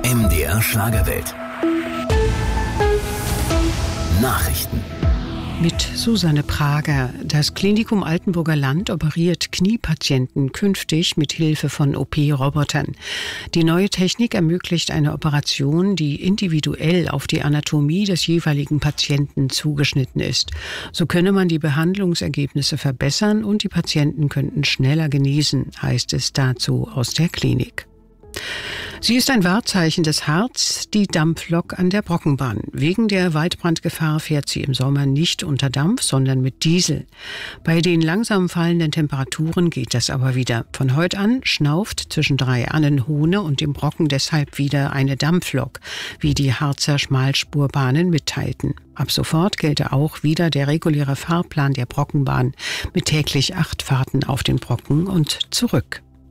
MDR Schlagerwelt. Nachrichten. Mit Susanne Prager. Das Klinikum Altenburger Land operiert Kniepatienten künftig mit Hilfe von OP-Robotern. Die neue Technik ermöglicht eine Operation, die individuell auf die Anatomie des jeweiligen Patienten zugeschnitten ist. So könne man die Behandlungsergebnisse verbessern und die Patienten könnten schneller genesen, heißt es dazu aus der Klinik. Sie ist ein Wahrzeichen des Harz, die Dampflok an der Brockenbahn. Wegen der Waldbrandgefahr fährt sie im Sommer nicht unter Dampf, sondern mit Diesel. Bei den langsam fallenden Temperaturen geht das aber wieder. Von heute an schnauft zwischen Drei-Annen-Hohne und dem Brocken deshalb wieder eine Dampflok, wie die Harzer Schmalspurbahnen mitteilten. Ab sofort gelte auch wieder der reguläre Fahrplan der Brockenbahn mit täglich 8 Fahrten auf den Brocken und zurück.